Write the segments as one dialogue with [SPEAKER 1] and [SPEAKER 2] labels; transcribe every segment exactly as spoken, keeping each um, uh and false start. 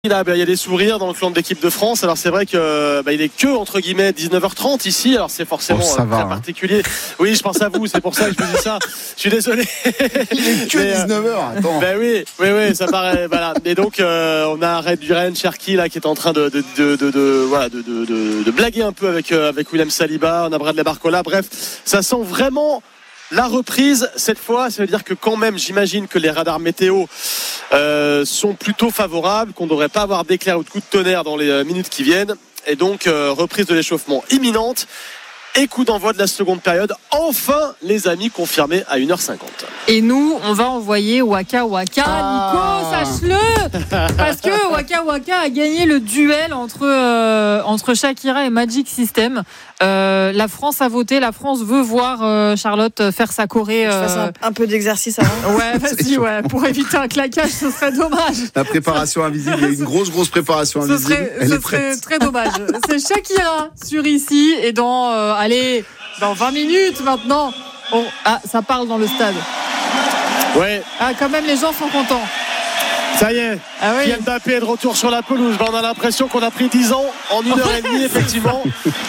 [SPEAKER 1] Il y a des sourires dans le clan de l'équipe de France. Alors c'est vrai que bah, il est que entre guillemets dix-neuf heures trente ici. Alors c'est forcément
[SPEAKER 2] oh, ça
[SPEAKER 1] euh,
[SPEAKER 2] va,
[SPEAKER 1] très
[SPEAKER 2] hein.
[SPEAKER 1] particulier. Oui, je pense à vous. C'est pour ça que je vous dis ça. Je suis désolé.
[SPEAKER 2] Il est que
[SPEAKER 1] Mais,
[SPEAKER 2] dix-neuf heures. Attends.
[SPEAKER 1] Ben oui, oui, oui, ça paraît. Voilà. Et donc euh, on a Red Duren, Cherki là qui est en train de de de de, de, voilà, de, de, de, de blaguer un peu avec euh, avec William Saliba. On a Bradley Barcola. Bref, ça sent vraiment la reprise cette fois. Ça veut dire que quand même, j'imagine que les radars météo euh, sont plutôt favorables, qu'on ne devrait pas avoir d'éclairs ou de coups de tonnerre dans les euh, minutes qui viennent. Et donc euh, reprise de l'échauffement imminente et coup d'envoi de la seconde période. Enfin les amis, confirmés à une heure cinquante.
[SPEAKER 3] Et nous on va envoyer Waka Waka.
[SPEAKER 2] Ah.
[SPEAKER 3] Nico, sache-le. Parce que Waka Waka a gagné le duel entre, euh, entre Shakira et Magic System. euh, La France a voté. La France veut voir euh, Charlotte faire sa choré. euh...
[SPEAKER 4] Je fasse un, un peu d'exercice avant.
[SPEAKER 3] Ouais, vas-y, ouais. Pour éviter un claquage, ce serait dommage.
[SPEAKER 2] La préparation invisible, il y a une grosse grosse préparation
[SPEAKER 3] Ce
[SPEAKER 2] invisible.
[SPEAKER 3] serait,
[SPEAKER 2] Elle
[SPEAKER 3] ce
[SPEAKER 2] est
[SPEAKER 3] serait
[SPEAKER 2] prête.
[SPEAKER 3] très dommage. C'est Shakira sur ici. Et dans, euh, allez, dans vingt minutes maintenant. On... Ah, ça parle dans le stade.
[SPEAKER 1] Ouais.
[SPEAKER 3] Ah, quand même, les gens sont contents.
[SPEAKER 1] Ça y est,
[SPEAKER 3] Ah oui.
[SPEAKER 1] Kylian Mbappé est de retour sur la pelouse. Ben, on a l'impression qu'on a pris dix ans en une heure et demie, effectivement.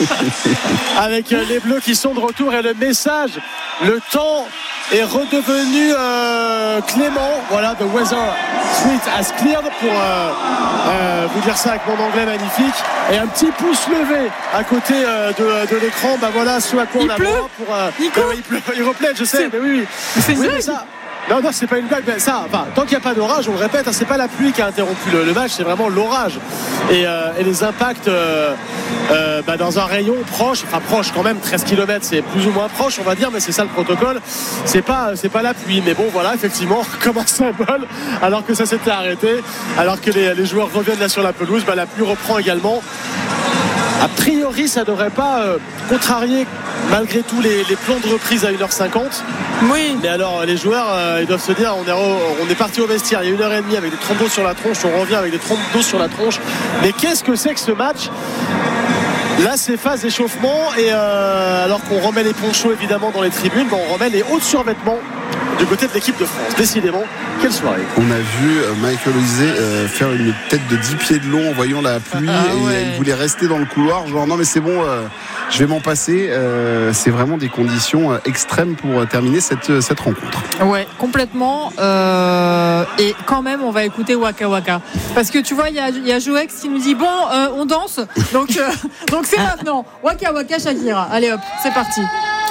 [SPEAKER 1] Avec les Bleus qui sont de retour et le message, le temps est redevenu euh, clément. Voilà, the weather sweet has cleared pour euh, euh, vous dire ça avec mon anglais magnifique. Et un petit pouce levé à côté euh, de, de l'écran. Ben voilà ce à quoi
[SPEAKER 3] Il
[SPEAKER 1] on a
[SPEAKER 3] pleut.
[SPEAKER 1] droit pour. Euh,
[SPEAKER 3] Nico.
[SPEAKER 1] ben, il pleut, il replaide, je sais,
[SPEAKER 3] C'est-
[SPEAKER 1] mais oui, oui.
[SPEAKER 3] Mais c'est une
[SPEAKER 1] Oui,
[SPEAKER 3] blague.
[SPEAKER 1] mais ça. Non, non, c'est pas une blague. Mais ça, enfin, tant qu'il n'y a pas d'orage, on le répète, hein, c'est pas la pluie qui a interrompu le, le match, c'est vraiment l'orage. Et, euh, et les impacts euh, euh, bah, dans un rayon proche, enfin proche quand même, treize kilomètres, c'est plus ou moins proche, on va dire, mais c'est ça le protocole. C'est pas, c'est pas la pluie. Mais bon, voilà, effectivement, comme un symbole, alors que ça s'était arrêté, alors que les, les joueurs reviennent là sur la pelouse, bah, la pluie reprend également. A priori, ça ne devrait pas euh, contrarier malgré tout les, les plans de reprise à une heure cinquante.
[SPEAKER 3] Oui.
[SPEAKER 1] Mais alors les joueurs euh, ils doivent se dire on est, re, on est parti au vestiaire il y a une heure et demie avec des trompes d'eau sur la tronche, on revient avec des trompes d'eau sur la tronche. Mais qu'est-ce que c'est que ce match? Là c'est phase d'échauffement et euh, alors qu'on remet les ponchos évidemment dans les tribunes, ben, on remet les hauts de survêtement du côté de l'équipe de France. Décidément, quelle soirée.
[SPEAKER 2] On a vu Michael Olise euh, faire une tête de dix pieds de long en voyant la pluie
[SPEAKER 3] Ah,
[SPEAKER 2] et
[SPEAKER 3] ouais.
[SPEAKER 2] il voulait rester dans le couloir genre non mais c'est bon euh, je vais m'en passer. euh, c'est vraiment des conditions euh, extrêmes pour euh, terminer cette, cette rencontre.
[SPEAKER 3] Ouais, complètement. Euh, et quand même, on va écouter Waka Waka. Parce que tu vois, il y a, il y a Joex qui nous dit bon, euh, on danse. Donc, euh, donc c'est maintenant. Waka Waka Shakira. Allez hop, c'est parti.